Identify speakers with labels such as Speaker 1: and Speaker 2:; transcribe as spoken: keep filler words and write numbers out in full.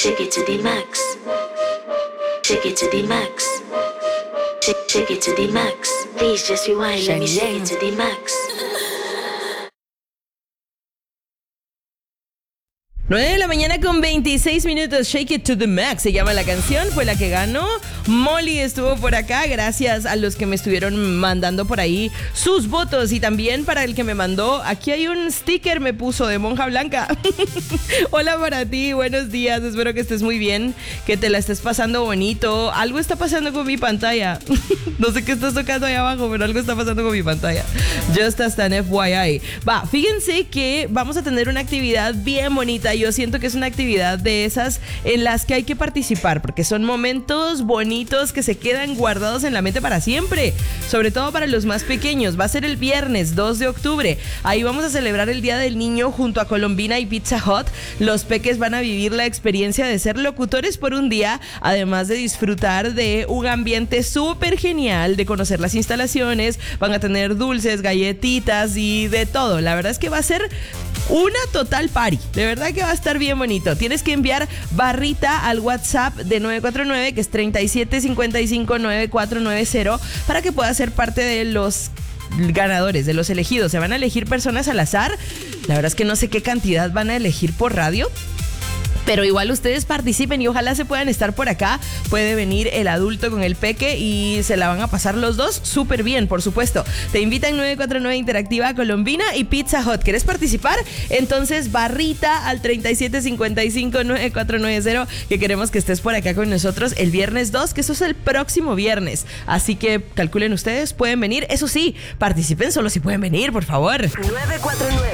Speaker 1: Shake it to the max. Shake it to the max. Shake, shake it to the max. Please just rewind. Let me shake it to the max.
Speaker 2: nueve de la mañana con veintiséis minutos. Shake It to the Max se llama la canción, fue la que ganó. Molly estuvo por acá, gracias a los que me estuvieron mandando por ahí sus votos. Y también para el que me mandó, aquí hay un sticker, me puso de monja blanca. Hola para ti, buenos días, espero que estés muy bien, que te la estés pasando bonito. Algo está pasando con mi pantalla. No sé qué estás tocando ahí abajo, pero algo está pasando con mi pantalla. Just hasta en F Y I. Va, fíjense que vamos a tener una actividad bien bonita. Yo siento que es una actividad de esas en las que hay que participar, porque son momentos bonitos que se quedan guardados en la mente para siempre, sobre todo para los más pequeños. Va a ser el viernes dos de octubre. Ahí vamos a celebrar el Día del Niño junto a Colombina y Pizza Hut. Los peques van a vivir la experiencia de ser locutores por un día, además de disfrutar de un ambiente súper genial, de conocer las instalaciones. Van a tener dulces, galletitas y de todo. La verdad es que va a ser una total party. De verdad que va a estar bien bonito. Tienes que enviar barrita al WhatsApp de nueve cuatro nueve, que es treinta y siete cincuenta y cinco noventa y cuatro noventa, para que puedas ser parte de los ganadores, de los elegidos. Se van a elegir personas al azar. La verdad es que no sé qué cantidad van a elegir por radio, pero igual ustedes participen y ojalá se puedan estar por acá. Puede venir el adulto con el peque y se la van a pasar los dos súper bien, por supuesto. Te invitan nueve cuatro nueve Interactiva, Colombina y Pizza Hut. ¿Quieres participar? Entonces barrita al treinta y siete cincuenta y cinco noventa y cuatro noventa, que queremos que estés por acá con nosotros el viernes dos, que eso es el próximo viernes. Así que calculen ustedes, pueden venir. Eso sí, participen solo si pueden venir, por favor.
Speaker 3: nueve cuatro nueve